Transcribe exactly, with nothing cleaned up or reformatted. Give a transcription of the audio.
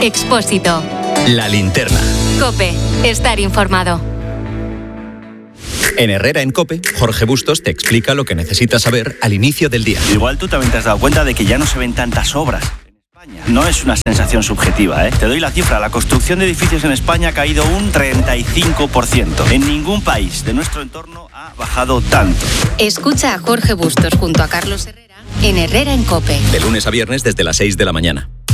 Expósito. La Linterna. COPE. Estar informado. En Herrera en COPE, Jorge Bustos te explica lo que necesitas saber al inicio del día. Igual tú también te has dado cuenta de que ya no se ven tantas obras en España. No es una sensación subjetiva, ¿eh? Te doy la cifra. La construcción de edificios en España ha caído un treinta y cinco por ciento. En ningún país de nuestro entorno ha bajado tanto. Escucha a Jorge Bustos junto a Carlos Herrera en Herrera en COPE. De lunes a viernes desde las seis de la mañana.